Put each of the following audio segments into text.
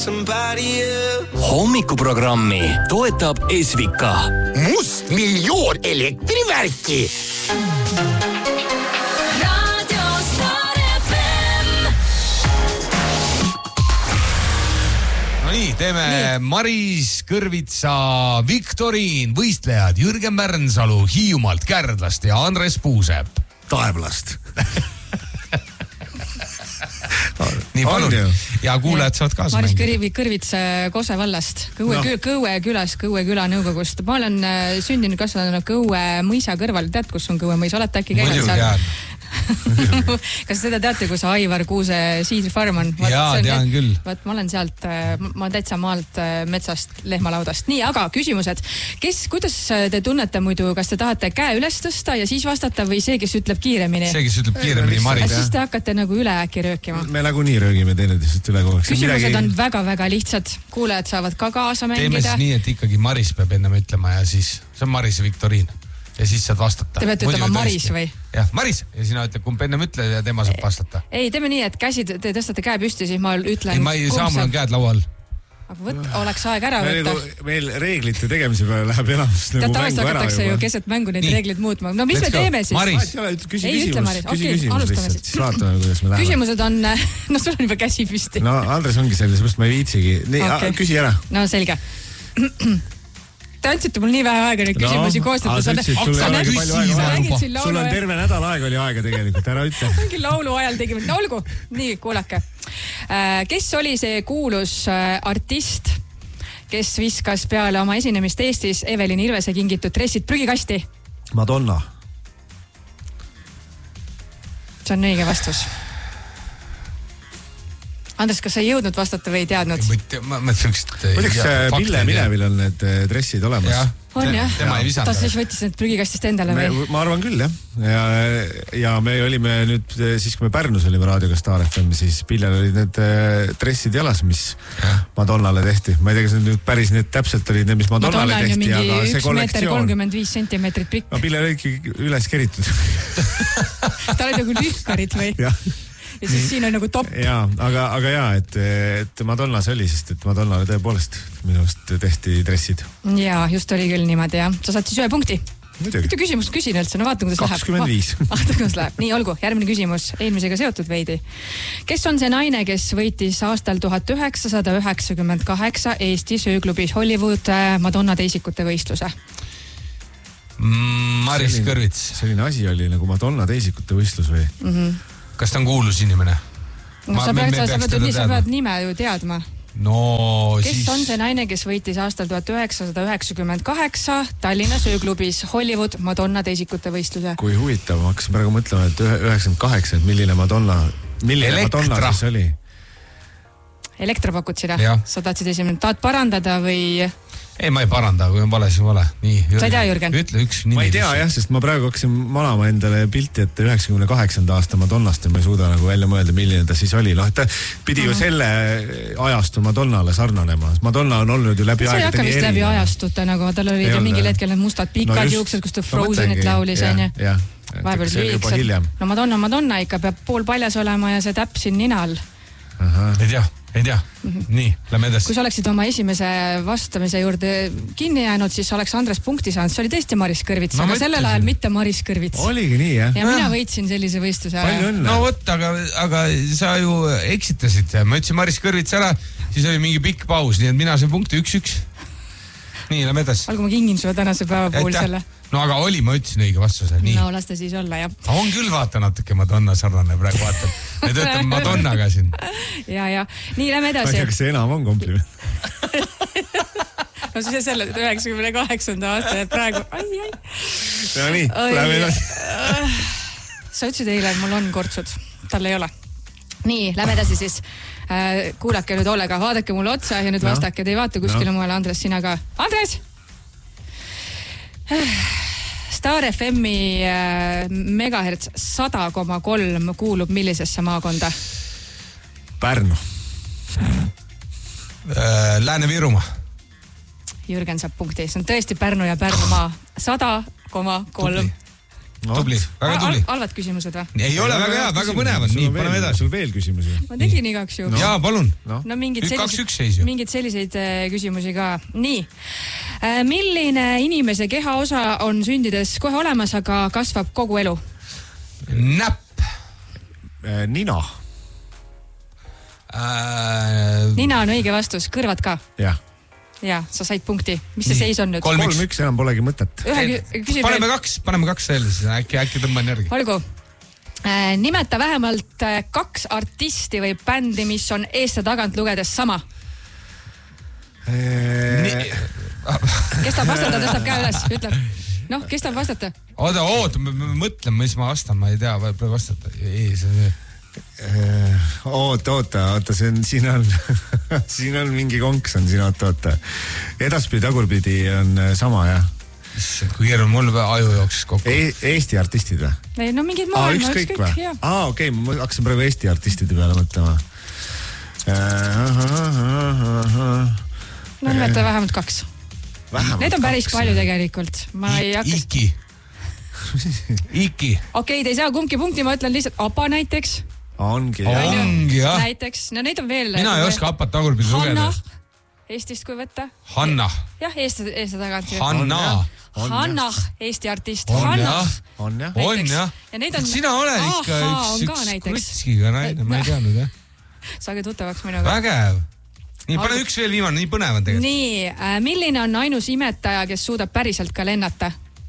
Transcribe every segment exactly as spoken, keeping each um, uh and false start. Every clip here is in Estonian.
Hommikuprogrammi toetab Esvika. Must miljoon elektrivärki. Radio Star F M. No nii, teeme nii. Maris Kõrvitsa Viktoriin võistlejad Jürgen Märnsalu Hiiumaalt, Kärdlast ja Andres Puusepp Taeblast. Nii palun. Ja kuulajad saavad kaasa Maris mängida. Kõrvits Kose vallast, Kõue, No. Kõue külas, Kõue küla nõukogust. Ma olen sündinud kasvanud Kõue mõisa kõrval. Tead, kus on Kõue mõis? Olete äkki käinud Muidugi seal? tean. Kas seda teate, kus Aivar Kuuse siidrifarm on? Jaa, tean küll. Vaat, ma olen sealt, ma täitsa maalt metsast lehmalaudast. Nii, aga küsimused. Kes, kuidas te tunnete muidu, kas te tahate käe üles tõsta ja siis vastata või see, kes ütleb kiiremini? See, kes ütleb kiiremini, Maris. Siis te hakkate nagu üle äkki röökima. Me nagu nii röögime teineteisest üle kogu aeg. Küsimused midagi... on väga-väga lihtsad. Kuulajad saavad ka kaasa mängida. Teeme siis nii, et ikkagi Maris peab ennem ütlema ja siis see on Maris ja Viktoriin. Ja siis saad vastata. Te peate ütlema Maris või? Jah, Maris. Ja sina ütled, kumb ennem ütle ja tema saab vastata. Ei, teeme nii, et käsid, te tõstate käe püsti, siis ma ütlen... Ei, ma ei saa, mul on käed laual. Aga võt, oleks aeg ära võtta. Meil reeglite tegemise peale läheb enamus nagu Tead, mängu ära hakatakse ju juba. keset mängu neid Nii. reeglid muutma. No mis Let's me go. teeme siis? Maris. Küsi Ei, ütle, küsimus, Maris. küsi Okei, küsimus alustame lihtsalt. siis. Siis vaatame, kuidas me läheme. Küsimused on... No sul on juba käsi püsti. No Andres ongi selle, seepärast ma ei viitsigi. Nii, Okay. küsi ära. No selge. Te andsite mul nii vähe aega neid küsimusi No, koostada. aga sa ütlesid, sul ei olegi palju aega Sa vaja. räägid siin Sul laulu on terve nädal aega oli aega tegelikult, ära ütle. mingi laulu ajal tegime. No olgu. Nii, kuulake. Kes oli see kuulus artist, kes viskas peale oma esinemist Eestis Evelin Ilvese kingitud dressid prügikasti? Madonna. See on õige vastus. Andres, kas sa ei jõudnud vastata või ei teadnud? Ma mõtlen üks... Muideks Pille Minevil on need dressid olemas. Jah. On jah? Tema ei visanud. Ta siis võttis need prügikastist endale Me, või? ma arvan küll, jah. Ja, ja me olime nüüd, siis kui me Pärnus olime raadioga Star F M, siis Pillel olid need dressid jalas, mis Madonnale tehti. Ma ei tea, kas need nüüd päris need täpselt olid need, mis Madonnale Madonna on ju tehti, mingi aga see üks meeter kollektsioon. kolmkümmend viis sentimeetrit pikk. No Pille oli ikkagi üles keritud. Ta oli nagu lühkarid või? ja, Ja siis siin on nagu top. ja, aga, aga jaa, et, et Madonna see oli, sest et Madonnale tõepoolest minust tehti dressid. Ja just oli küll niimoodi, jah. Sa saad siis ühe punkti. Muidugi. Mitu küsimust küsin üldse, no vaatan, kuidas kakskümmend viis. läheb. Vaatan, kuidas läheb. Nii, olgu, järgmine küsimus. Eelmisega seotud veidi. Kes on see naine, kes võitis aastal tuhat üheksasada üheksakümmend kaheksa Eesti sööklubis Hollywood Madonna teisikute võistluse? Maris Selline- Kõrvits. Selline asi oli nagu Madonna teisikute võistlus või? Mm-hmm. Kas ta on kuulus inimene? No, Ma- sa, me- pead, me sa, sa, peaks pead, teda nii, sa teadma. pead nime ju teadma. No Kes siis... on see naine, kes võitis aastal tuhat üheksasada üheksakümmend kaheksa Tallinna sööklubis Hollywood Madonna teisikute võistluse? Kui huvitav, ma hakkasin praegu mõtlema, et üheksakümmend kaheksa, et milline Madonna, milline Elektra. Madonna siis oli? Elektra pakud sina? Jah. Sa tahtsid esimene, tahad parandada või... Ei, ma ei paranda, kui on vale, siis on vale. Nii, Sa ei tea, Jürgen? Ütle üks nimi. Ma ei tea jah, sest ma praegu hakkasin manama endale pilti, et üheksakümne kaheksanda aasta Madonnast ja ma ei suuda nagu välja mõelda, milline ta siis oli. No, ta pidi ju selle ajastu Madonnale sarnanema. Madonna on olnud ju läbi see ei aegade hakka nii vist läbi erinev. ajastuta, nagu tal oli Ei olnud, mingil jah. hetkel need mustad pikad No no just. juuksed, kus ta Ma Frozenit mõtlengi, laulis, jah, on ju. jah. Vahepeal See oli juba hiljem. lühikesed. No Madonna, Madonna ikka peab pool paljas olema ja see täpp siin ninal. Ei tea, ei tea. Nii, lähme edasi. Kui sa oleksid oma esimese vastamise juurde kinni jäänud, siis oleks Andres punkti saanud. See oli tõesti Maris Kõrvits, No aga ma sellel ütlesin. ajal mitte Maris Kõrvits. Oligi nii, jah? Ja mina võitsin sellise võistluse. Palju õnne. No võt, aga, aga sa ju eksitasid. Ma ütlesin Maris Kõrvits ära, siis oli mingi pikk paus, nii et mina sain punkti üks-üks. Nii, lähme edasi. Olgu, ma kingin sulle tänase päeva puhul Aitäh. selle. No aga oli, ma ütlesin õige vastuse. Nii. No las ta siis olla, jah. On küll vaata natuke Madonna sarnane praegu vaatab. Me töötame Madonnaga siin. Ja, ja. Nii, lähme Ma ei edasi. tea, kas see enam on kompliment. No siis selle üheksakümne kaheksanda aasta ja praegu. Ai, ai. No nii, lähme edasi. Sa ütlesid eile, et mul on kortsud. Tal ei ole. Nii, lähme edasi siis. Kuulake nüüd hoolega, vaadake mulle otsa ja nüüd No. vastake. Te ei vaata kuskile No. mulle, Andres, sina ka. Andres! Star F M-i megahertz sada koma kolm kuulub millisesse maakonda? Pärnu. Lääne-Virumaa. Jürgen saab punkti. See on tõesti Pärnu ja Pärnumaa. sada koma kolm. tubli, väga tubli. Halvad küsimused või? Ei ole väga hea, väga põnevad. Nii, paneme edasi. Sul veel küsimusi? Ma tegin igaks ju. No. Jaa, palun. No, no mingid sellised, mingid selliseid küsimusi ka. Nii. Milline inimese kehaosa on sündides kohe olemas, aga kasvab kogu elu? Näpp. Nina. Äh... Nina on õige vastus. Kõrvad ka? Jah. Ja, sa said punkti. Mis see seis on nüüd? kolm üks enam polegi mõtet. Küsi paneme veel... kaks, paneme kaks veel, äkki, äkki tõmban järgi. Olgu. Äh, nimeta vähemalt kaks artisti või bändi, mis on eest ja tagant lugedes sama. Eee... Kes tahab vastata, tõstab käe üles, ütleb. Noh, kes tahab vastata? Oota, oota, mõtlen, mis ma vastan, ma ei tea, võib vastata. Ei, see on... oota, oota, oota, see on, siin on siin on mingi konks on siin, oota, oota. Edaspidi, tagurpidi on sama, jah. Kui keeruline mul aju jooksis kokku e. Eesti artistid või? Ei, no mingid maailma Aa, ükskõik või? Aa, okei, okay, ma hakkasin praegu Eesti artistide peale mõtlema. No nimeta vähemalt kaks. Vähemalt Need on päris kaks, palju tegelikult. Ma ei hakka... Iki. Iki. Okei, okay, te ei saa kumbki punkti, ma ütlen lihtsalt Apa näiteks. Ongi, jah. Ongi, jah. Näiteks, no neid on veel. Mina ei oska Apat tagurpidi lugeda. Hanna. Eestist kui võtta. Hanna. Jah, eest, eest tagant. Hanna. Hanna, Eesti artist. On Hanna. On jah. On jah. Ja neid on... Sina oled ikka Aha, üks, üks krutskiga naine, ma ei teadnud, jah. Saage tuttavaks minuga. Vägev. Nii, pane üks veel viimane, nii põnev on tegelikult. Nii, äh, milline on ainus imetaja, kes suudab päriselt ka lennata?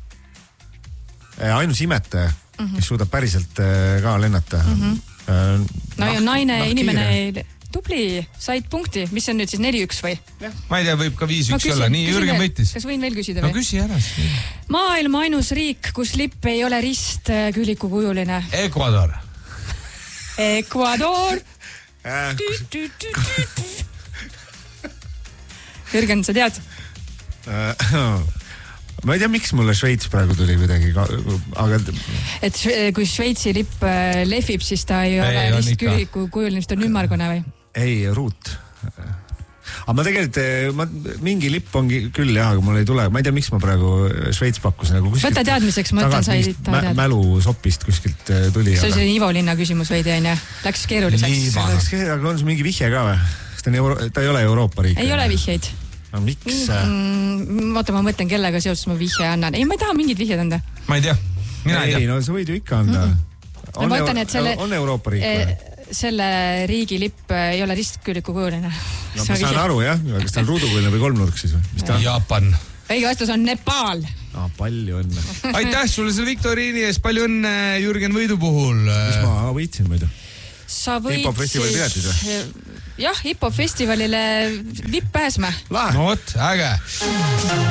Ainus imetaja, mm -hmm. kes suudab päriselt ka lennata. Mm -hmm. No ja naine ja inimene ei... Tubli, said punkti. Mis on nüüd siis neli üks või? Ma ei tea, võib ka viis üks olla. Nii, Jürgen võitis. Kas võin veel küsida või? No küsi ära. Maailma ainus riik, kus lipp ei ole ristküliku kujuline. Ecuador. Ecuador. Äh, Jürgen, sa tead? Ma ei tea, miks mulle Šveits praegu tuli kuidagi, aga... Et kui Šveitsi lipp lehvib, siis ta ei, ei ole ristküliku kujuline, ta on ümmargune või? Ei, ruut. Aga ma tegelikult, ma, mingi lipp ongi küll jah, aga mul ei tule. Ma ei tea, miks ma praegu Šveits pakkus. Nagu kuskilt, võta teadmiseks, ma ütlen, sa ei tead. Mälu sopist kuskilt tuli. See oli see Ivo linna küsimus veidi, on ja? Läks keeruliseks. Aga on see mingi vihje ka või? Ta ei ole Euroopa riik. Ei ole vihjeid. No miks? Mm, oota, ma mõtlen, kellega seoses ma vihje annan. Ei, ma ei taha mingid vihjed anda. Ma ei tea. Mina ei tea. Ei, no sa võid ju ikka anda. Mm-hmm. On, no, võtan, et selle, on Euroopa riik või? Selle riigi lipp ei ole ristküliku kujuline. No ma saan aru, jah. Kas ta on ruudukujuline või kolmnurk siis või? Jaapan. Õige vastus on Nepal. Ah, palju õnne. Aitäh sulle selle Viktoriini ees. Palju õnne Jürgen võidu puhul. Mis ma võitsin muidu? Sa võid Hip-Hop festivalil piletid või? Jah, Hip-Hop festivalile vipp pääsme. No vot, äge.